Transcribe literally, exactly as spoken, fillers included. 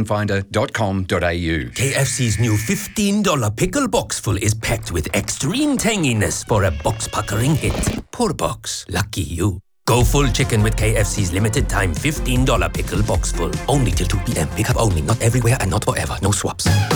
chicken finder dot com dot a u. K F C's new fifteen dollar pickle box full is packed with extreme tanginess for a box-puckering hit. Poor box. Lucky you. Go full chicken with K F C's limited time fifteen dollar pickle box full. Only till two p.m. Pick up only. Not everywhere and not forever. No swaps.